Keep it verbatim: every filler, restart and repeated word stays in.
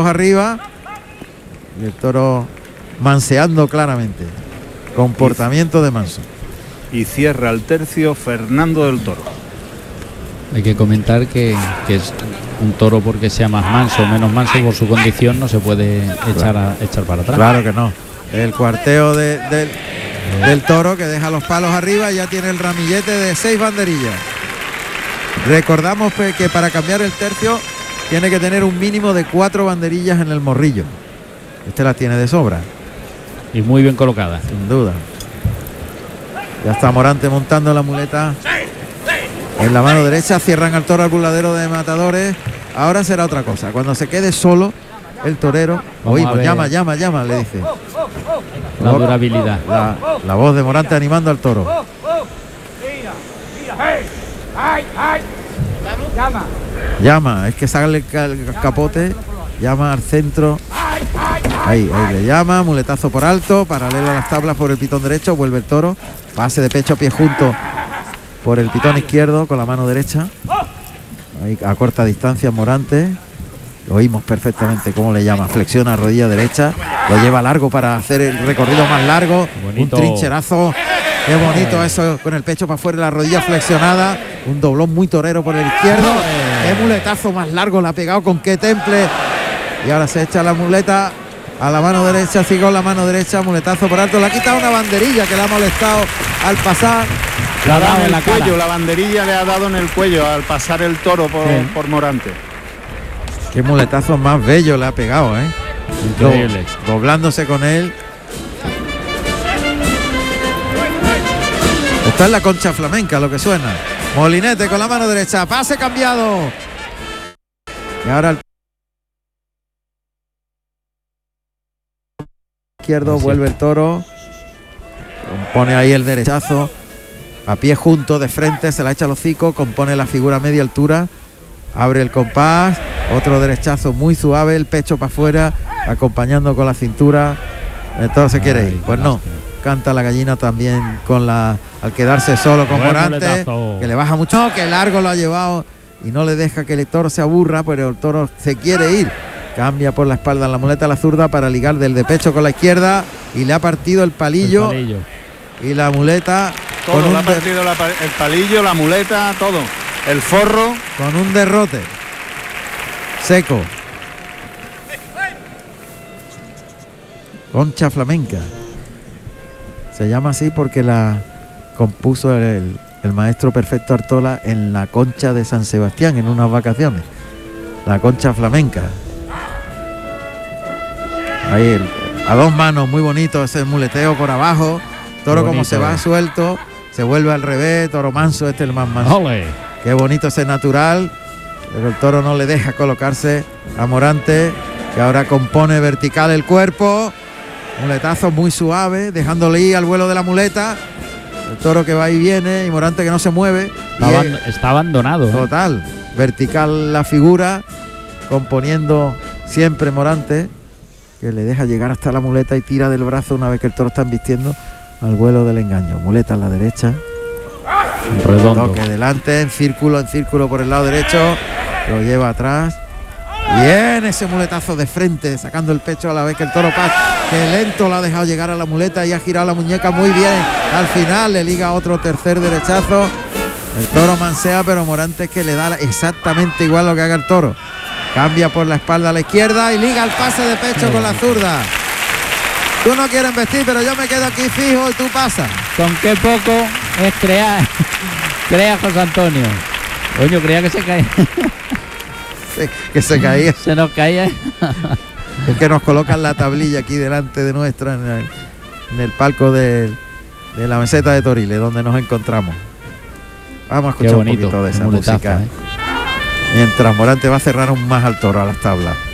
palos arriba. Y el toro manseando claramente. Comportamiento de manso. Y cierra el tercio Fernando del Toro. Hay que comentar que, que es un toro porque sea más manso o menos manso por su condición no se puede echar, a, echar para atrás. Claro que no. El cuarteo de, de, del toro que deja los palos arriba y ya tiene el ramillete de seis banderillas. Recordamos que para cambiar el tercio tiene que tener un mínimo de cuatro banderillas en el morrillo. Este las tiene de sobra. Y muy bien colocada. Sin duda. Ya está Morante montando la muleta en la mano derecha. Cierran al toro al burladero de matadores. Ahora será otra cosa. Cuando se quede solo el torero, oímos, llama, llama, llama, le dice. La durabilidad. La, la voz de Morante animando al toro. Llama. Llama, es que sale el capote, llama al centro. Ahí, ahí le llama, muletazo por alto, paralelo a las tablas por el pitón derecho, vuelve el toro, pase de pecho a pie junto por el pitón izquierdo con la mano derecha. Ahí a corta distancia Morante. Lo oímos perfectamente cómo le llama, flexiona rodilla derecha, lo lleva largo para hacer el recorrido más largo. Bonito. Un trincherazo, qué bonito eso, con el pecho para afuera, la rodilla flexionada, un doblón muy torero por el izquierdo. Qué muletazo más largo le ha pegado, con qué temple. Y ahora se echa la muleta a la mano derecha, sigue con la mano derecha, muletazo por alto, le ha quitado una banderilla que le ha molestado al pasar. Le ha dado en el cuello, la banderilla le ha dado en el cuello al pasar el toro por, sí. por Morante. Qué muletazo más bello le ha pegado, ¿eh? Increíble. Do, doblándose con él. Está en la concha flamenca lo que suena. Molinete con la mano derecha, pase cambiado. Y ahora el izquierdo, vuelve el toro. Compone ahí el derechazo. A pie junto, de frente, se la echa al hocico, compone la figura a media altura. Abre el compás, otro derechazo muy suave, el pecho para afuera, acompañando con la cintura. El toro se quiere ir. Pues no, canta la gallina también con la al quedarse solo con Morante, que le baja mucho, que largo lo ha llevado y no le deja que el toro se aburra, pero el toro se quiere ir. Cambia por la espalda la muleta a la zurda para ligar del de pecho con la izquierda y le ha partido el palillo, el palillo. Y la muleta. Todo, con le ha partido la, el palillo, la muleta, todo. El forro. Con un derrote seco. Concha flamenca. Se llama así porque la compuso el, el maestro Perfecto Artola en la concha de San Sebastián en unas vacaciones. La concha flamenca. Ahí el, a dos manos, muy bonito ese muleteo por abajo. Toro como se va suelto, se vuelve al revés. Toro manso, este es el más manso. ¡Ole! Qué bonito ese natural, pero el toro no le deja colocarse a Morante, que ahora compone vertical el cuerpo. Muletazo muy suave, dejándole ir al vuelo de la muleta. El toro que va y viene y Morante que no se mueve. Está, aband está abandonado. Total, ¿eh? Vertical la figura, componiendo siempre Morante, que le deja llegar hasta la muleta y tira del brazo una vez que el toro está embistiendo al vuelo del engaño. Muleta a la derecha. Redondo. Toque delante, en círculo, en círculo por el lado derecho, lo lleva atrás. Bien, ese muletazo de frente, sacando el pecho a la vez que el toro pasa. Que lento lo ha dejado llegar a la muleta y ha girado la muñeca muy bien. Al final le liga otro tercer derechazo. El toro mansea, pero Morante que le da exactamente igual lo que haga el toro. Cambia por la espalda a la izquierda y liga el pase de pecho con la zurda. Tú no quieres vestir, pero yo me quedo aquí fijo y tú pasas. Con qué poco es crear, crea José Antonio. Coño, creía que se caía. Sí, que se caía. Se nos caía. Es que nos colocan la tablilla aquí delante de nuestra, en el, en el palco de, de la meseta de Toriles, donde nos encontramos. Vamos a escuchar un poquito de esa música. ¿eh? Mientras Morante va a cerrar aún más al toro a las tablas.